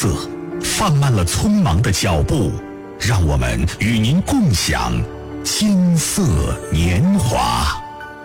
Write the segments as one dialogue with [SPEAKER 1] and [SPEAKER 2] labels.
[SPEAKER 1] 色，放慢了匆忙的脚步，让我们与您共享金色年华。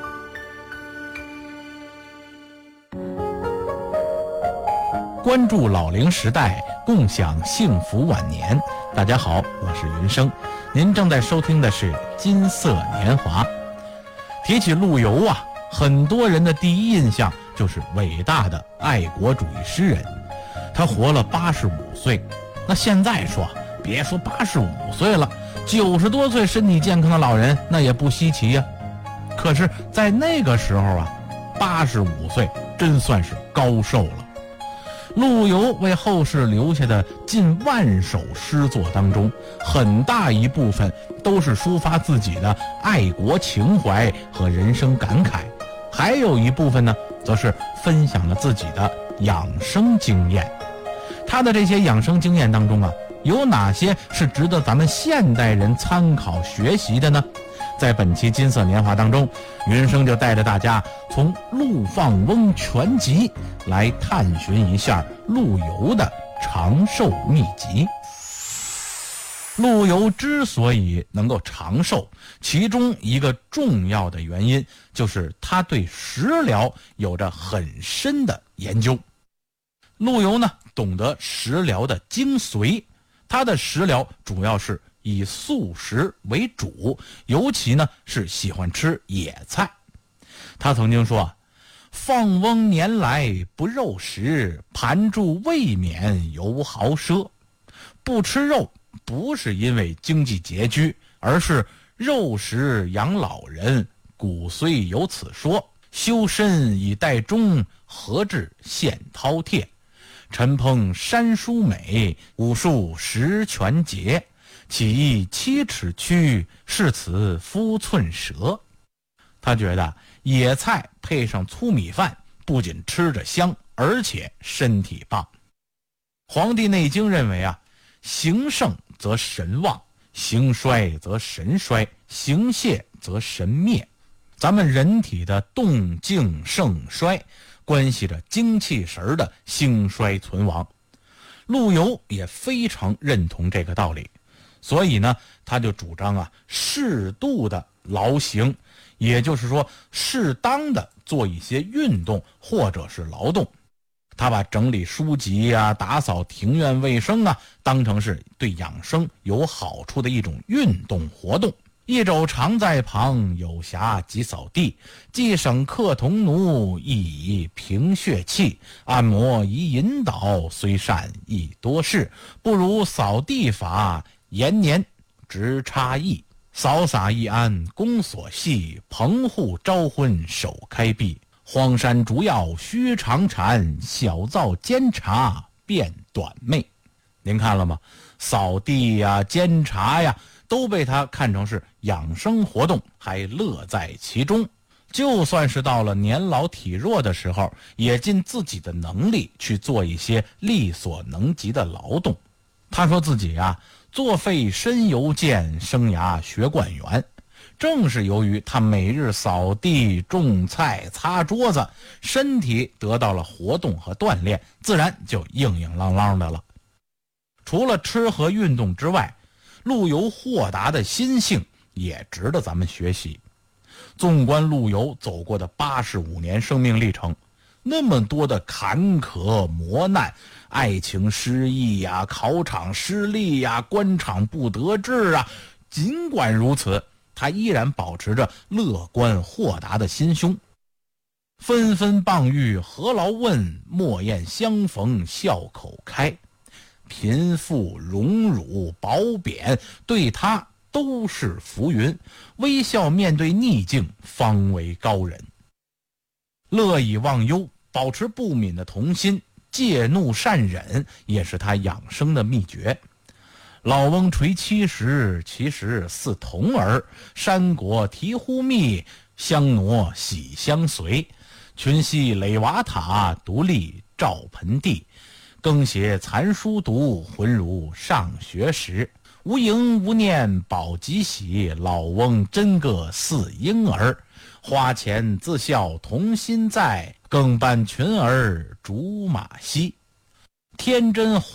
[SPEAKER 2] 关注老龄时代，共享幸福晚年。大家好，我是云生，您正在收听的是金色年华。提起陆游啊，很多人的第一印象就是伟大的爱国主义诗人。他活了85岁，那现在说别说85岁了，90多岁身体健康的老人那也不稀奇呀。可是在那个时候啊，85岁真算是高寿了。陆游为后世留下的近万首诗作当中，很大一部分都是抒发自己的爱国情怀和人生感慨，还有一部分呢，则是分享了自己的养生经验。他的这些养生经验当中啊，有哪些是值得咱们现代人参考学习的呢？在本期金色年华当中，云生就带着大家从陆放翁全集来探寻一下陆游的长寿秘籍。陆游之所以能够长寿，其中一个重要的原因就是他对食疗有着很深的研究。陆游呢，懂得食疗的精髓，他的食疗主要是以素食为主，尤其呢是喜欢吃野菜。他曾经说，放翁年来不肉食，盘住未免犹豪奢。不吃肉不是因为经济拮据，而是肉食养老人，古虽有此说。修身以待终，何至现饕餮。晨烹山蔬美，午漱十全节。岂异7尺躯，是此夫寸舌。他觉得野菜配上粗米饭，不仅吃着香，而且身体棒。黄帝内经认为啊，形盛则神旺，形衰则神衰，形泄则神灭。咱们人体的动静盛衰，关系着精气神的兴衰存亡。陆游也非常认同这个道理，所以呢，他就主张啊，适度的劳形，也就是说，适当的做一些运动或者是劳动。他把整理书籍啊、打扫庭院卫生啊，当成是对养生有好处的一种运动活动。一肘常在旁，有暇即扫地，既省客同奴，亦以平血气。按摩宜引导，虽善亦多事，不如扫地法，延年直差异。扫洒一安，宫所系，棚户招婚首开闭。荒山竹药须长缠，小灶煎茶变短妹。您看了吗？扫地呀、煎茶呀，都被他看成是养生活动，还乐在其中。就算是到了年老体弱的时候，也尽自己的能力去做一些力所能及的劳动。他说自己啊，作废身犹健，生涯学贯元。正是由于他每日扫地、种菜、擦桌子，身体得到了活动和锻炼，自然就硬硬朗朗的了。除了吃和运动之外，陆游豁达的心性也值得咱们学习。纵观陆游走过的85年生命历程，那么多的坎坷磨难，爱情失意呀、考场失利呀、官场不得志啊，尽管如此，他依然保持着乐观豁达的心胸。纷纷傍遇何劳问，莫厌相逢笑口开。贫富荣辱褒贬，对他都是浮云，微笑面对逆境，方为高人。乐以忘忧，保持不泯的童心，戒怒善忍，也是他养生的秘诀。老翁垂70，其实似童儿。山果醍醐蜜，香挪喜相随。群系垒瓦塔，独立照盆地。更携残书读，浑如上学时。无营无念保吉喜，老翁真个似婴儿。花前自笑童心在，更伴群儿竹马嬉。天真